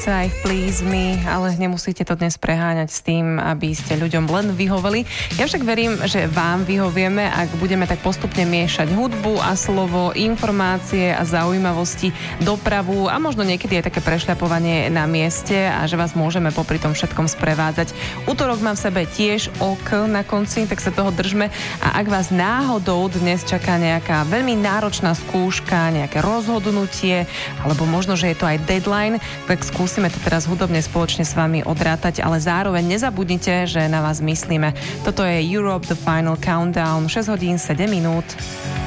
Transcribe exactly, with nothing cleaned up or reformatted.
Ibiza, ich Please Me, ale nemusíte to dnes preháňať s tým, aby ste ľuďom len vyhoveli. Ja však verím, že vám vyhovieme, ak budeme tak postupne miešať hudbu a slovo, informácie a zaujímavosti, dopravu a možno niekedy aj také prešľapovanie na mieste a že vás môžeme popri tom všetkom sprevádzať. Útorok mám v sebe tiež ok na konci, tak sa toho držme a ak vás náhodou dnes čaká nejaká veľmi náročná skúška, nejaké rozhodnutie, alebo možno, že je to aj deadline, tak skúsime to teraz hudobne spoločne s vami odrátať, ale zároveň nezabudnite, že na vás myslíme. Toto je Europe The Final Countdown, šesť hodín sedem minút.